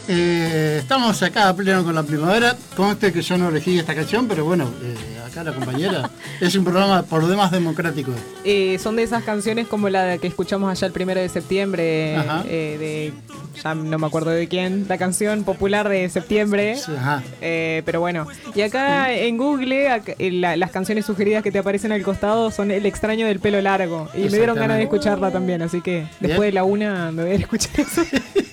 Estamos acá a pleno con la primavera. Conste que yo no elegí esta canción, pero bueno, acá la compañera. Es un programa por lo demás democrático. Son de esas canciones como la que escuchamos allá el 1 de septiembre, de ya no me acuerdo de quién, la canción popular de septiembre. Sí, pero bueno, y acá en Google las canciones sugeridas que te aparecen al costado son El extraño del pelo largo. Y me dieron ganas de escucharla también, así que después de la una me voy a escuchar eso.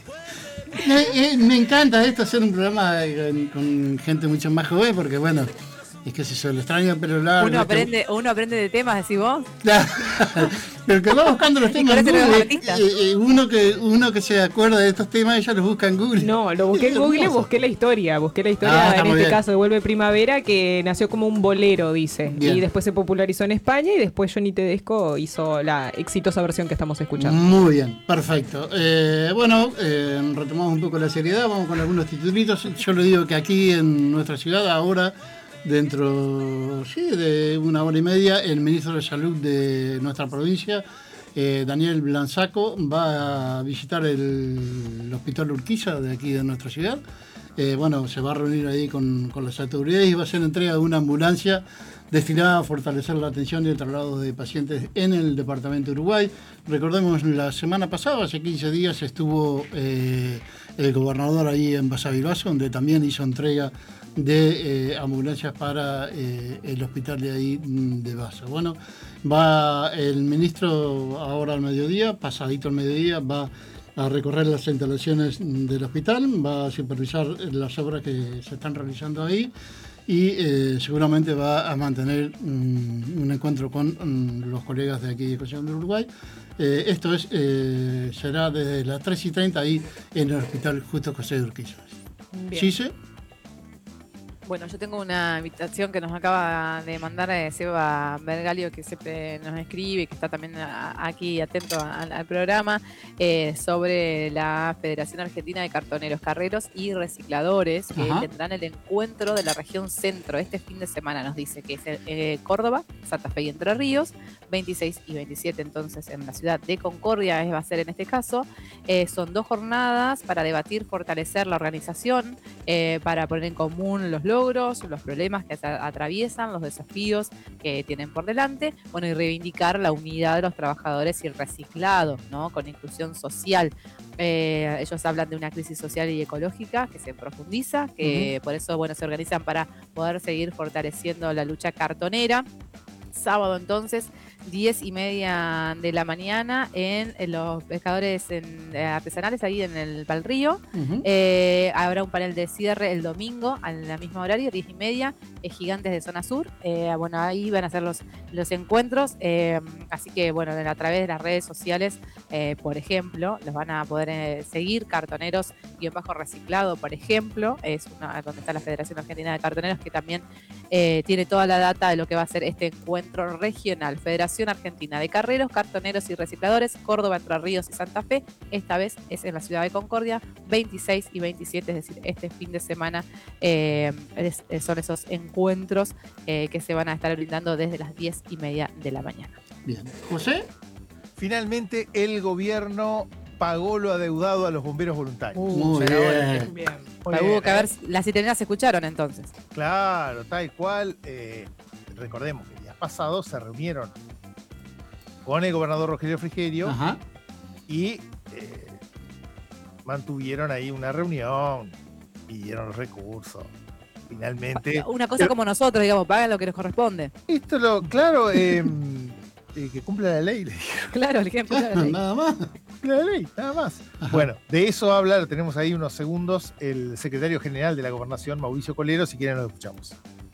Me encanta esto, hacer un programa con gente mucho más joven, porque bueno, es que si el extraño pero largo. Uno aprende de temas, decís vos. Claro, pero que va buscando los temas en Google, uno que se acuerda de estos temas, ella los busca en Google. No, lo busqué en Google, busqué la historia en este caso de Vuelve Primavera, que nació como un bolero, dice. Bien. Y después se popularizó en España y después Johnny Tedesco hizo la exitosa versión que estamos escuchando. Muy bien, perfecto. Retomamos un poco la seriedad, vamos con algunos titulitos. Yo le digo que aquí en nuestra ciudad ahora, dentro de una hora y media, el ministro de Salud de nuestra provincia, Daniel Blansaco, va a visitar el Hospital Urquiza de aquí de nuestra ciudad. Se va a reunir ahí con las autoridades y va a hacer entrega de una ambulancia destinada a fortalecer la atención y el traslado de pacientes en el departamento de Uruguay. Recordemos, la semana pasada, hace 15 días, estuvo el gobernador ahí en Basavilbaso, donde también hizo entrega de ambulancias para el hospital de ahí de Baza. Bueno, va el ministro ahora al mediodía, pasadito al mediodía, va a recorrer las instalaciones del hospital, va a supervisar las obras que se están realizando ahí y seguramente va a mantener un encuentro con los colegas de aquí de Concepción del Uruguay. Esto será desde las 3:30 ahí en el hospital Justo José de Urquiza. ¿Gise? Bueno, yo tengo una invitación que nos acaba de mandar Seba Bergalio, que siempre nos escribe, que está también aquí atento al programa, sobre la Federación Argentina de Cartoneros, Carreros y Recicladores, que tendrán el encuentro de la región centro este fin de semana, nos dice, que es Córdoba, Santa Fe y Entre Ríos, 26 y 27 entonces en la ciudad de Concordia va a ser en este caso. Son 2 jornadas para debatir, fortalecer la organización, para poner en común los logros, los problemas que atraviesan, los desafíos que tienen por delante, y reivindicar la unidad de los trabajadores y el reciclado, ¿no? Con inclusión social. Ellos hablan de una crisis social y ecológica que se profundiza, que por eso se organizan para poder seguir fortaleciendo la lucha cartonera. Sábado entonces, 10:30 de la mañana en los pescadores artesanales ahí en el Valrío. Habrá un panel de cierre el domingo a la misma horario, 10:30, Gigantes de Zona Sur. Ahí van a ser los encuentros, así que a través de las redes sociales, por ejemplo, los van a poder seguir, Cartoneros _reciclado, por ejemplo, es donde está la Federación Argentina de Cartoneros, que también tiene toda la data de lo que va a ser este encuentro regional. Federación Argentina de Carreros, Cartoneros y Recicladores, Córdoba, Entre Ríos y Santa Fe. Esta vez es en la ciudad de Concordia, 26 y 27, es decir, este fin de semana son esos encuentros que se van a estar brindando desde las 10:30 de la mañana. Bien. ¿José? Finalmente el gobierno pagó lo adeudado a los bomberos voluntarios. Muy bien. Hubo que ver, las sirenas se escucharon entonces. Claro, tal cual. Recordemos que el día pasado se reunieron con el gobernador Rogelio Frigerio y mantuvieron ahí una reunión, pidieron los recursos. Finalmente. Una cosa como nosotros, digamos, pagan lo que les corresponde. Esto que cumpla la ley, le dijeron. Claro, el que cumpla la ley. Nada más. La ley, nada más. Bueno, de eso habla, lo tenemos ahí unos segundos, el secretario general de la Gobernación, Mauricio Colero, si quieren lo escuchamos.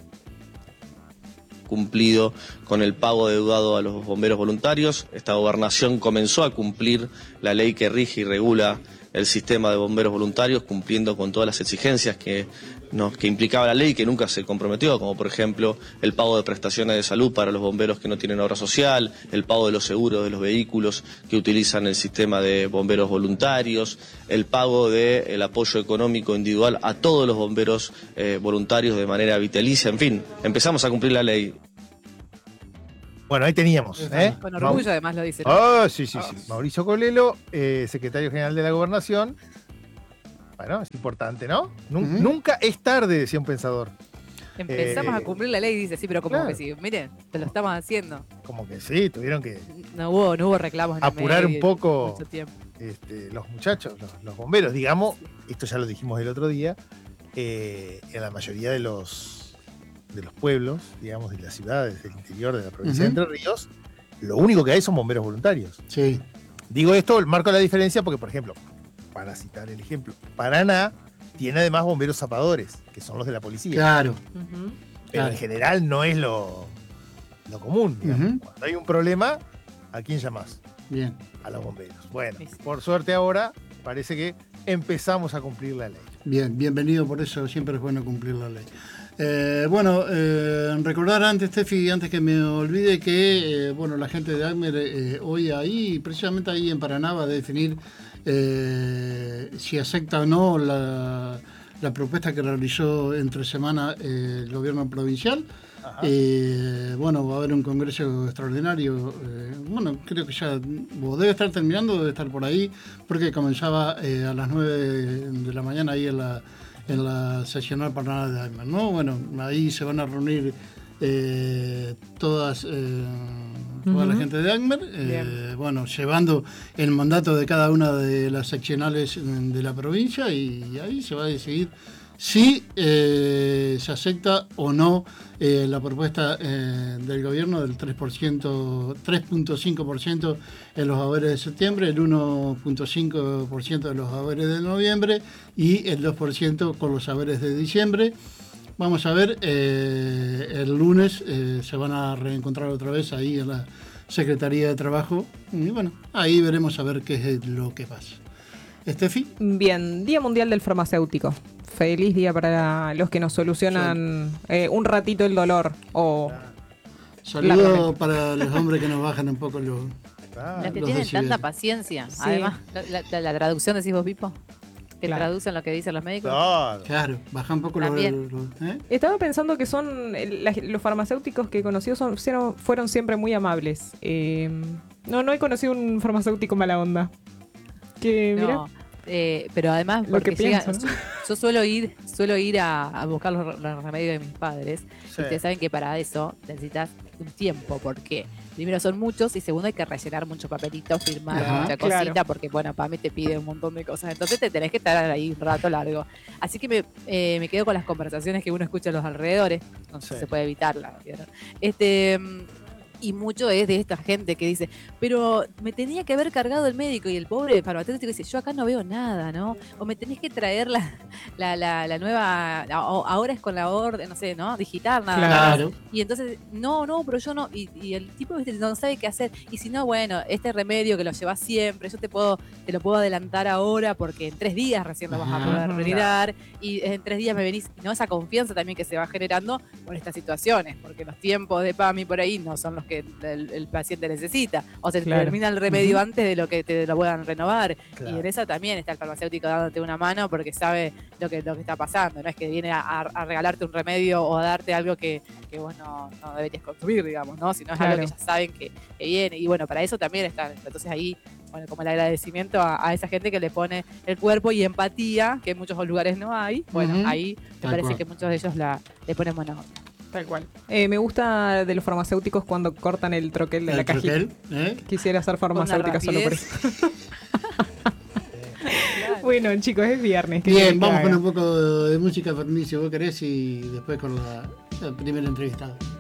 Cumplido con el pago deudado a los bomberos voluntarios. Esta gobernación comenzó a cumplir la ley que rige y regula el sistema de bomberos voluntarios, cumpliendo con todas las exigencias que implicaba la ley, que nunca se comprometió, como por ejemplo el pago de prestaciones de salud para los bomberos que no tienen obra social, el pago de los seguros de los vehículos que utilizan el sistema de bomberos voluntarios, el pago del apoyo económico individual a todos los bomberos voluntarios de manera vitalicia. En fin, empezamos a cumplir la ley. Bueno, ahí teníamos. Con orgullo además lo dice. Sí. Mauricio Colelo, secretario general de la Gobernación, Bueno, es importante, ¿no? Nunca es tarde, decía un pensador. Empezamos a cumplir la ley, dice, sí, pero como que sí, miren, te lo estamos haciendo. Como que sí, tuvieron que no hubo reclamos en apurar un poco mucho tiempo. Los muchachos, los bomberos, digamos, esto ya lo dijimos el otro día, en la mayoría de los pueblos, digamos, de las ciudades del interior de la provincia de Entre Ríos, lo único que hay son bomberos voluntarios. Sí. Digo esto, marco la diferencia porque, por ejemplo, para citar el ejemplo, Paraná tiene además bomberos zapadores, que son los de la policía. Claro. Pero en general no es lo común. Cuando hay un problema, ¿a quién llamás? Bien. A los bomberos. Bueno, por suerte ahora parece que empezamos a cumplir la ley. Bien, bienvenido, por eso siempre es bueno cumplir la ley. Recordar antes, Steffi, antes que me olvide que la gente de ACMER hoy ahí, precisamente ahí en Paraná, va a definir si acepta o no la propuesta que realizó entre semana el gobierno provincial. Va a haber un congreso extraordinario. Creo que ya debe estar terminando, debe estar por ahí, porque comenzaba a las 9 de la mañana ahí en la seccional Paraná de ACMER, ¿no? Bueno, ahí se van a reunir toda la gente de ACMER, llevando el mandato de cada una de las seccionales de la provincia, y ahí se va a decidir si se acepta o no la propuesta del gobierno del 3.5% en los haberes de septiembre, el 1.5% de los haberes de noviembre y el 2% con los haberes de diciembre. Vamos a ver, el lunes se van a reencontrar otra vez ahí en la Secretaría de Trabajo y ahí veremos a ver qué es lo que pasa. ¿Estefi? Bien, Día Mundial del Farmacéutico. Feliz día para los que nos solucionan un ratito el dolor. Saludos para los hombres que nos bajan un poco los que tienen tanta paciencia. Sí. Además, la traducción, decís vos, Pipo, que traducen lo que dicen los médicos. Claro, bajan un poco los... Estaba pensando que los farmacéuticos que he conocido fueron siempre muy amables. No he conocido un farmacéutico mala onda. Mira, pero además porque pienso, ¿no? yo suelo ir a buscar los remedios de mis padres. Sí. Y ustedes saben que para eso necesitas un tiempo, porque primero son muchos y segundo hay que rellenar mucho papelito, firmar mucha cosita, porque para mí te pide un montón de cosas, entonces te tenés que estar ahí un rato largo. Así que me quedo con las conversaciones que uno escucha a los alrededores, no sé si se puede evitarla, ¿vieron? Y mucho es de esta gente que dice, pero me tenía que haber cargado el médico, y el pobre farmacéutico dice, yo acá no veo nada, ¿no? O me tenés que traer la nueva, ahora es con la orden, no sé, ¿no? Digital, nada claro. Más. Y entonces, no, pero yo no, y el tipo no sabe qué hacer, y si no, este remedio que lo llevas siempre, yo te lo puedo adelantar ahora, porque en 3 días recién lo vas a poder retirar, y en 3 días me venís, ¿no? Esa confianza también que se va generando por estas situaciones, porque los tiempos de PAMI por ahí no son los que el paciente necesita, o se termina el remedio antes de lo que te lo puedan renovar, y en esa también está el farmacéutico dándote una mano porque sabe lo que está pasando, no es que viene a regalarte un remedio o a darte algo que vos no deberías consumir, digamos, ¿no? Sino es algo que ya saben que viene, y para eso también está, entonces ahí como el agradecimiento a esa gente que le pone el cuerpo y empatía, que en muchos lugares no hay, ahí me parece que muchos de ellos le ponen buena onda. Tal cual. Me gusta de los farmacéuticos cuando cortan el troquel de la cajita. Quisiera ser farmacéutica solo por eso. Bueno, chicos, es viernes. Bien, vamos con un poco de música, Fernicio, vos querés, y después con la primera entrevistada.